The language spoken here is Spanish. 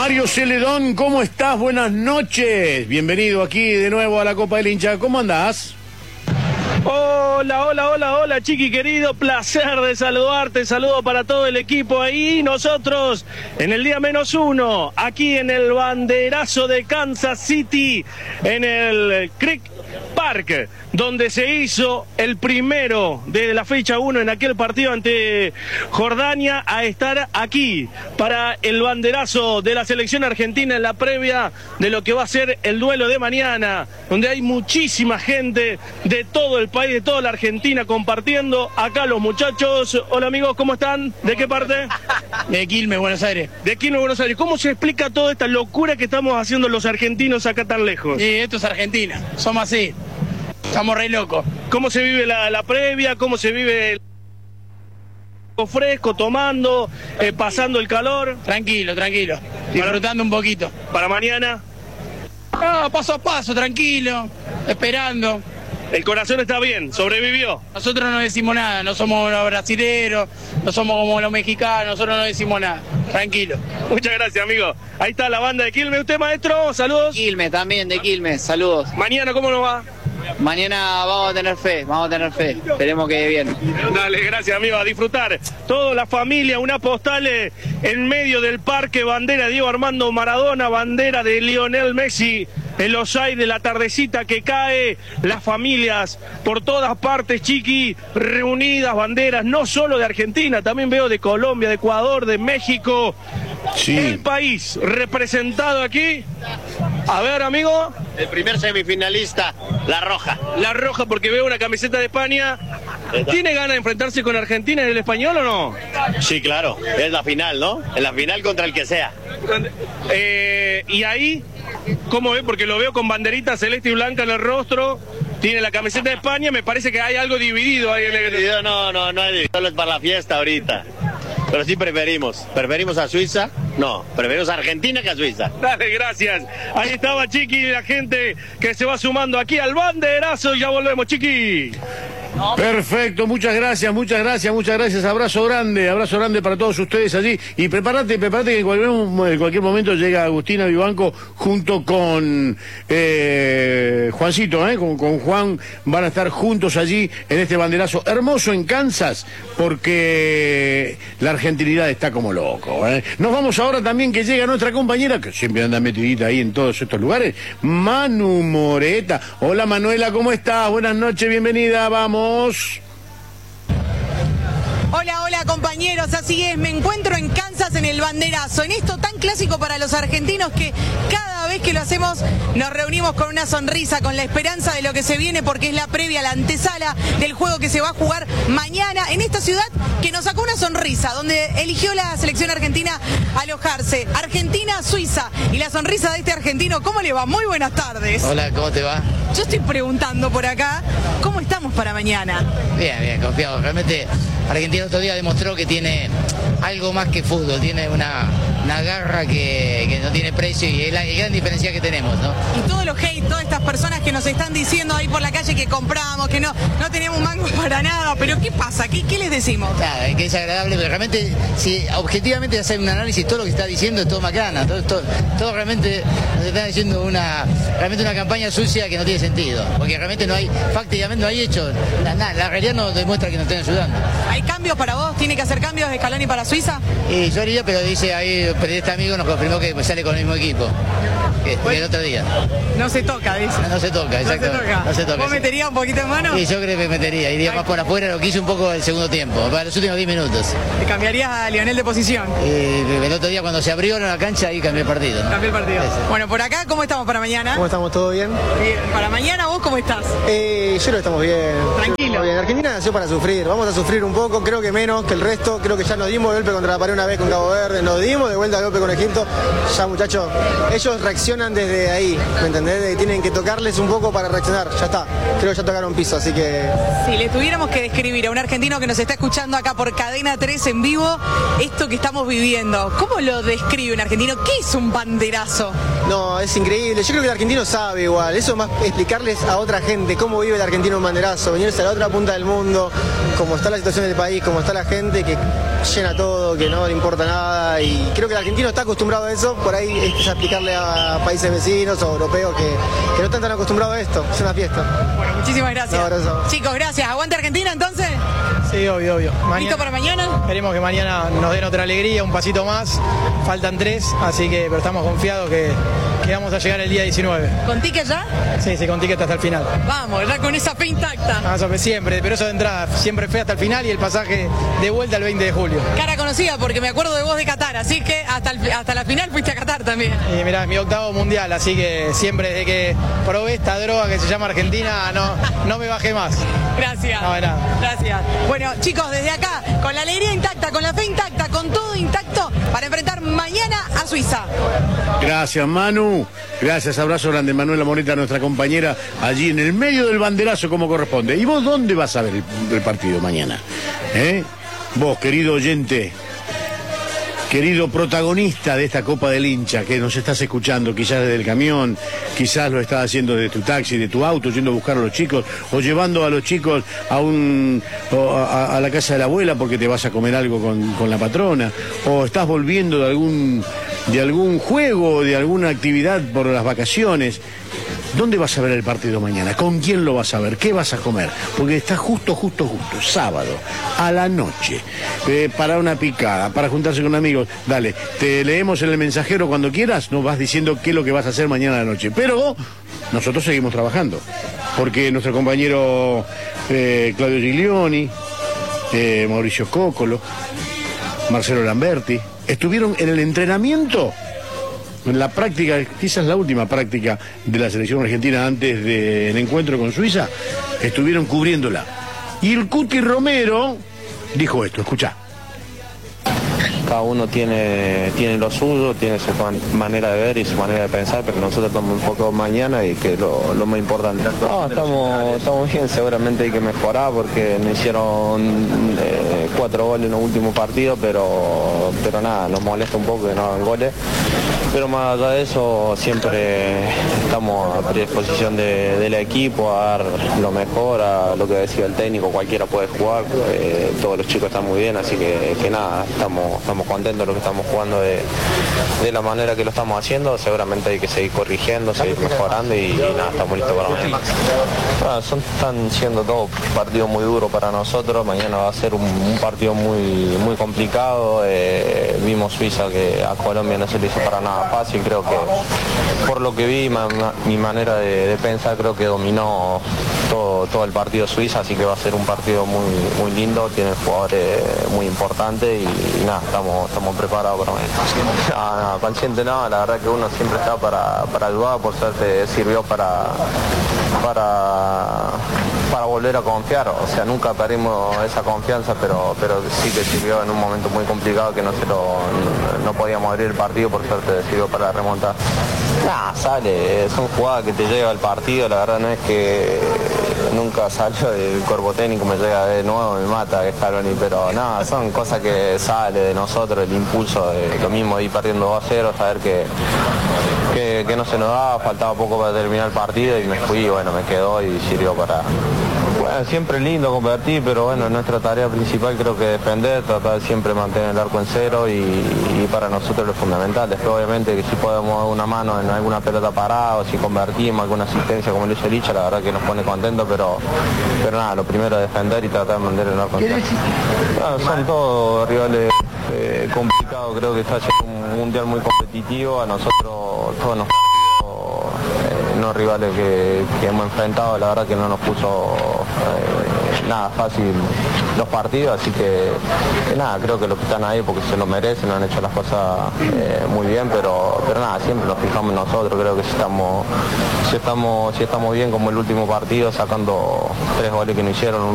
Mario Celedón, ¿cómo estás? Buenas noches. Bienvenido aquí de nuevo a la Copa del Hincha. ¿Cómo andás? Hola, Chiqui querido, placer de saludarte, saludo para todo el equipo ahí, nosotros en el día -1, aquí en el banderazo de Kansas City, en el Creek Park, donde se hizo el primero de la fecha 1 en aquel partido ante Jordania, a estar aquí para el banderazo de la selección argentina en la previa de lo que va a ser el duelo de mañana, donde hay muchísima gente de todo el país, de toda la Argentina compartiendo. Acá los muchachos, hola amigos, ¿cómo están? ¿De qué parte? De Quilmes, Buenos Aires. De Quilmes, Buenos Aires. ¿Cómo se explica toda esta locura que estamos haciendo los argentinos acá tan lejos? Sí, esto es Argentina, somos así, estamos re locos. ¿Cómo se vive la previa? ¿Cómo se vive el fresco, tomando, pasando el calor? Tranquilo, disfrutando un poquito. ¿Para mañana? Paso a paso, tranquilo, esperando. El corazón está bien, sobrevivió. Nosotros no decimos nada, no somos los brasileros, no somos como los mexicanos, nosotros no decimos nada, tranquilo. Muchas gracias, amigo. Ahí está la banda de Quilmes. ¿Usted, maestro? Saludos. Quilmes, también de Quilmes, saludos. Mañana, ¿cómo nos va? Mañana vamos a tener fe, esperemos que bien. Dale, gracias, amigo, a disfrutar. Toda la familia, una postal en medio del parque, bandera Diego Armando Maradona, bandera de Lionel Messi, en los aires, la tardecita que cae, las familias por todas partes, Chiqui, reunidas, banderas, no solo de Argentina, también veo de Colombia, de Ecuador, de México. Sí. El país representado aquí. A ver, amigo. El primer semifinalista, La Roja. La Roja, porque veo una camiseta de España. ¿Tiene ganas de enfrentarse con Argentina en el español o no? Sí, claro. Es la final, ¿no? Es la final contra el que sea. Y ahí, ¿cómo ve? Porque lo veo con banderita celeste y blanca en el rostro. Tiene la camiseta de España. Me parece que hay algo dividido ahí. No hay, solo es para la fiesta ahorita. Pero sí preferimos a Suiza. No, preferimos a Argentina que a Suiza. Dale, gracias. Ahí estaba Chiqui y la gente que se va sumando aquí al banderazo. Ya volvemos, Chiqui. Perfecto, muchas gracias. Abrazo grande para todos ustedes allí. Y prepárate que en cualquier momento llega Agustina Vivanco junto con Juancito, con Juan, van a estar juntos allí en este banderazo hermoso en Kansas, porque la argentinidad está como loco. Nos vamos ahora también, que llega nuestra compañera, que siempre anda metidita ahí en todos estos lugares, Manu Moreta. Hola Manuela, ¿cómo estás? Buenas noches, bienvenida, vamos. Hola compañeros, así es, me encuentro en Kansas en el banderazo, en esto tan clásico para los argentinos que cada vez que lo hacemos nos reunimos con una sonrisa, con la esperanza de lo que se viene, porque es la previa, la antesala del juego que se va a jugar mañana en esta ciudad que nos sacó una sonrisa, donde eligió la selección argentina alojarse. Argentina-Suiza, y la sonrisa de este argentino, ¿cómo le va? Muy buenas tardes. Hola, ¿cómo te va? Yo estoy preguntando por acá, ¿cómo estamos para mañana? Bien, confiado. Realmente Argentina otro día demostró que tiene algo más que fútbol, tiene una garra que no tiene precio, y es la gran diferencia que tenemos, ¿no? Y todos los hate, todas estas personas que nos están diciendo ahí por la calle que compramos, que no tenemos mango para nada, pero ¿qué pasa? ¿Qué les decimos? Nada, que es agradable, pero realmente, si objetivamente hacer un análisis, todo lo que está diciendo es todo macana, todo realmente nos está diciendo realmente una campaña sucia que no tiene sentido, porque realmente prácticamente no hay hecho, la realidad nos demuestra que nos están ayudando. ¿Hay cambios para vos? ¿Tiene que hacer cambios de Scaloni para Suiza? Yo haría, pero dice ahí, este amigo nos confirmó que sale con el mismo equipo que el otro día. No se toca, dice. No se toca, exacto. No se toca. ¿Vos meterías un poquito en mano? Sí, yo creo que metería, iría más por afuera, lo que hice un poco el segundo tiempo, para los últimos 10 minutos. ¿Te cambiarías a Lionel de posición? El otro día cuando se abrió la cancha, ahí cambié el partido, ¿no? Cambié el partido. Bueno, por acá, ¿cómo estamos para mañana? ¿Cómo estamos? ¿Todo bien? Bien. ¿Para mañana vos cómo estás? Yo creo que estamos bien. Tranquilo. Bien. Argentina nació para sufrir, vamos a sufrir un poco, creo que menos que el resto, creo que ya nos dimos de golpe contra la pared una vez con Cabo Verde, nos dimos de vuelta de golpe con Egipto, ya muchachos, ellos reaccionan desde ahí, ¿me entendés? Tienen que tocarles un poco para reaccionar, ya está, creo que ya tocaron piso, así que... Si le tuviéramos que describir a un argentino que nos está escuchando acá por Cadena 3 en vivo, esto que estamos viviendo, ¿cómo lo describe un argentino? ¿Qué es un banderazo? No, es increíble. Yo creo que el argentino sabe igual. Eso es más explicarles a otra gente cómo vive el argentino en banderazo, venirse a la otra punta del mundo, cómo está la situación del país, cómo está la gente que llena todo, que no le importa nada. Y creo que el argentino está acostumbrado a eso. Por ahí es explicarle a países vecinos o europeos que no están tan acostumbrados a esto. Es una fiesta. Bueno, muchísimas gracias. No, gracias. Chicos, gracias. ¿Aguante Argentina entonces? Sí, obvio. ¿Listo para mañana? Esperemos que mañana nos den otra alegría, un pasito más. Faltan 3, así que pero estamos confiados que vamos a llegar el día 19. ¿Con ticket ya? Sí, con ticket hasta el final. Vamos, ya con esa fe intacta. Siempre, pero eso de entrada, siempre fe hasta el final y el pasaje de vuelta el 20 de julio. Cara conocida porque me acuerdo de vos de Qatar, así que hasta la final fuiste a Qatar también. Y mirá, es mi 8º mundial, así que siempre desde que probé esta droga que se llama Argentina, no me bajé más. Gracias. No, de nada. Gracias. Bueno, chicos, desde acá, con la alegría intacta, con la fe intacta, con todo intacto, para enfrentar mañana a Suiza. Gracias, Manu. Gracias, abrazo grande. Manuela Moreta, nuestra compañera, allí en el medio del banderazo como corresponde. ¿Y vos dónde vas a ver el partido mañana? Vos, querido oyente, querido protagonista de esta Copa del Hincha, que nos estás escuchando quizás desde el camión, quizás lo estás haciendo desde tu taxi, de tu auto, yendo a buscar a los chicos, o llevando a los chicos a la casa de la abuela porque te vas a comer algo con la patrona, o estás volviendo de algún juego, de alguna actividad por las vacaciones. ¿Dónde vas a ver el partido mañana? ¿Con quién lo vas a ver? ¿Qué vas a comer? Porque está justo, sábado, a la noche, para una picada, para juntarse con amigos. Dale, te leemos en el mensajero cuando quieras, nos vas diciendo qué es lo que vas a hacer mañana a la noche. Pero nosotros seguimos trabajando, porque nuestro compañero Claudio Giglioni, Mauricio Cócolo, Marcelo Lamberti, estuvieron en el entrenamiento, en la práctica, quizás la última práctica de la selección argentina antes del encuentro con Suiza, estuvieron cubriéndola. Y el Cuti Romero dijo esto, escuchá. Cada uno tiene lo suyo, tiene su manera de ver y su manera de pensar, pero nosotros estamos enfocados mañana y que lo más importante. No, estamos bien, seguramente hay que mejorar porque nos hicieron 4 goles en el último partido, pero nada, nos molesta un poco que no hagan goles. Pero más allá de eso, siempre estamos a predisposición del equipo a dar lo mejor, a lo que decía el técnico, cualquiera puede jugar, todos los chicos están muy bien, así que nada, estamos contentos de lo que estamos jugando de la manera que lo estamos haciendo. Seguramente hay que seguir corrigiendo, seguir mejorando y nada, estamos listos para mañana. Están siendo todos partidos muy duros para nosotros. Mañana va a ser un partido muy complicado. Vimos Suiza que a Colombia no se le hizo para nada fácil. Creo que por lo que vi, mi manera de pensar, creo que dominó todo el partido Suiza, así que va a ser un partido muy lindo. Tienen jugadores muy importantes y nada, estamos preparados para mañana. No, consciente no, la verdad que uno siempre está para ayudar, por suerte sirvió para volver a confiar, o sea, nunca perdimos esa confianza, pero sí que sirvió en un momento muy complicado que no podíamos abrir el partido, por suerte sirvió para remontar. Sale, son jugadas que te lleva al partido, la verdad no es que nunca salió del cuerpo técnico, me llega de nuevo, me mata Scaloni, pero nada, son cosas que sale de nosotros, el impulso de lo mismo de ir perdiendo 2-0, saber que no se nos daba, faltaba poco para terminar el partido y me fui, bueno, me quedó y sirvió para... Bueno, siempre lindo convertir, pero bueno, nuestra tarea principal creo que defender, tratar de siempre mantener el arco en cero y para nosotros lo fundamental. Después obviamente que si podemos dar una mano en alguna pelota parada o si convertimos alguna asistencia como lo hizo Licha, la verdad que nos pone contentos, pero nada, lo primero es defender y tratar de mantener el arco en cero. Son todos rivales complicados, creo que está siendo un mundial muy competitivo, a nosotros todos nos unos rivales que hemos enfrentado, la verdad que no nos puso nada fácil los partidos, así que nada, creo que los que están ahí porque se lo merecen, han hecho las cosas muy bien, pero nada, siempre nos fijamos en nosotros, creo que si estamos bien como el último partido, sacando 3 goles que no hicieron,